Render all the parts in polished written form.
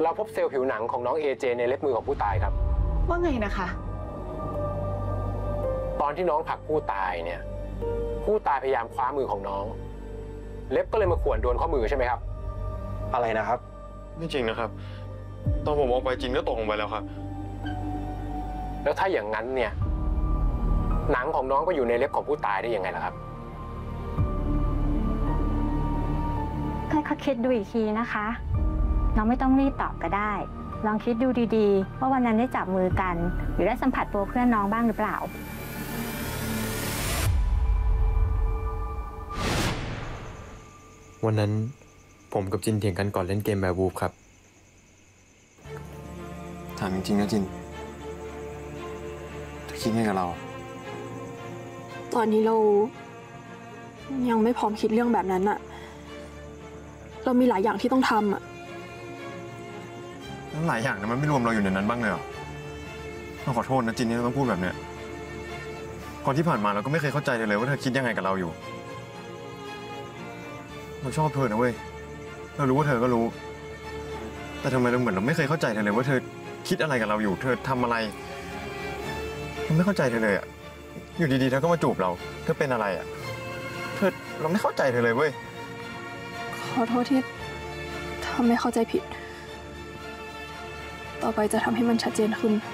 เราพบเซลล์ผิวหนังของน้องเอเจในเล็บมือของผู้ตายครับว่าไงนะคะตอนที่น้องผลักผู้ตายเนี่ยผู้ตายพยายามคว้ามือของน้องเล็บก็เลยมาข่วนโดนข้อมือใช่ไหมครับอะไรนะครับไม่จริงนะครับตอนผมออกไปจริงก็ตกลงไปแล้วครับแล้วถ้าอย่างนั้นเนี่ยหนังของน้องก็อยู่ในเล็บของผู้ตายได้ยังไงล่ะครับให้เขาคิดดูอีกทีนะคะน้องไม่ต้องรีบตอบก็ได้ลองคิดดูดีๆว่าวันนั้นได้จับมือกันหรือได้สัมผัสตัวเพื่อนน้องบ้างหรือเปล่าวันนั้นผมกับจินเถียงกันก่อนเล่นเกมแบบวูฟครับถามจริงๆนะจินเธอคิดไงกับเราตอนนี้เรายังไม่พร้อมคิดเรื่องแบบนั้นอะเรามีหลายอย่างที่ต้องทำอะแล้วหลายอย่างมันไม่รวมเราอยู่ในนั้นบ้างเลยเหรอเราขอโทษนะจินที่เราต้องพูดแบบเนี้ยก่อนที่ผ่านมาเราก็ไม่เคยเข้าใจเลยว่าเธอคิดยังไงกับเราอยู่เราชอบเธอนะเว้ยเรารู้ว่าเธอก็รู้แต่ทำไมเราเหมือนเราไม่เคยเข้าใจเธอเลยว่าเธอคิดอะไรกับเราอยู่เธอทำอะไรเราไม่เข้าใจเธอเลยอะอยู่ดีๆเธอก็มาจูบเราเธอเป็นอะไรอะเราไม่เข้าใจเธอเลยเว้ยขอโทษที่ทำให้เข้าใจผิดต่อไปจะทำให้มันชัดเจนขึ้น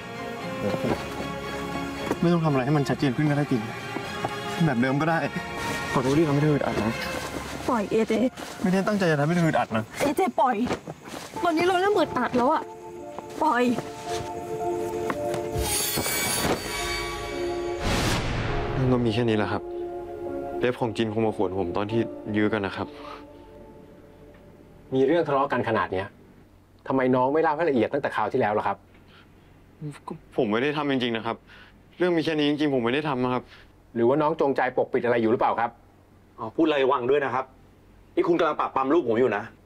ไม่ต้องทำอะไรให้มันชัดเจนขึ้นก็ได้จริงแบบเดิมก็ได้ขอโทษที่ทำให้เธออึดอัดนะปล่อยเอเจไม่ได้ตั้งใจจะทำให้เธออึดอัดนะเอเจปล่อยตอนนี้เราเริ่มอึดอัดแล้วอะปล่อยก็มีแค่นี้แหละครับเล็บของจินคงมาข่วนผมตอนที่ยื้อกันนะครับมีเรื่องทะเลาะกันขนาดเนี้ยทำไมน้องไม่เล่าให้ละเอียดตั้งแต่คราวที่แล้วล่ะครับผมไม่ได้ทำจริงๆนะครับเรื่องมีแค่นี้จริงๆผมไม่ได้ทำนะครับหรือว่าน้องจงใจปกปิดอะไรอยู่หรือเปล่าครับพูดอะไรระวังด้วยนะครับนี่คุณกำลังปราบปรามลูกผมอยู่นะ